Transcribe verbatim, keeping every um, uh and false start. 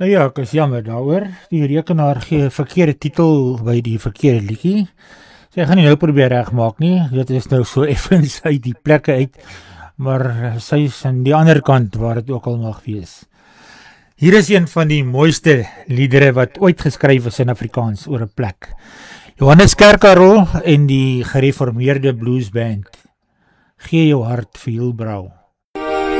Nou ja, ek is jammer daaroor. Die rekenaar gee 'n verkeerde titel by die verkeerde liedjie. So ek gaan nie nou probeer regmaak nie. Dit is nou so effens uit die plekke uit. Maar sy is aan die ander kant waar dit ook al mag wees. Hier is een van die mooiste liedere wat ooit geskryf is in Afrikaans oor 'n plek. Johannes Kerkarol en die gereformeerde bluesband. Gee jou hart vir Hillbrow.